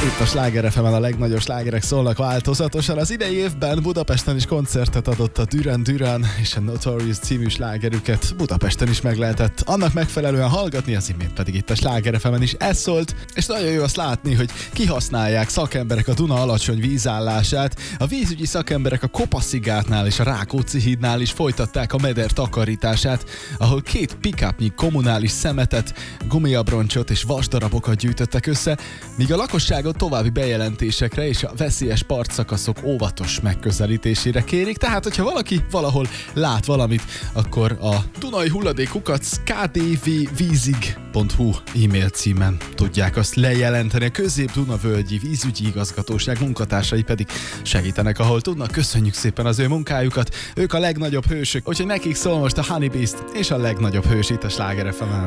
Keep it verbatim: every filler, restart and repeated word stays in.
Itt a Sláger ef emen a legnagyobb slágerek szólnak változatosan. Az idei évben Budapesten is koncertet adott a Duran Duran, és a Notorious című slágerüket Budapesten is meg lehetett annak megfelelően hallgatni, az imént pedig itt a Sláger ef emen is ez szólt, és nagyon jó azt látni, hogy kihasználják szakemberek a Duna alacsony vízállását. A vízügyi szakemberek a Kopaszigátnál és a Rákóczi hídnál is folytatták a meder takarítását, ahol két pick-upnyi kommunális szemetet, gumiabroncsot és vasdarabokat gyűjtöttek össze, míg a lakosságot további bejelentésekre és a veszélyes partszakaszok óvatos megközelítésére kérik. Tehát, hogyha valaki valahol lát valamit, akkor a Dunai hulladék kukac kdvvízig pont hu e-mail címen tudják azt lejelenteni. A Közép-Dunavölgyi vízügyi igazgatóság munkatársai pedig segítenek, ahol tudnak. Köszönjük szépen az ő munkájukat. Ők a legnagyobb hősök, úgyhogy nekik szól most a Honey Beast és a legnagyobb hős itt a Sláger ef emen.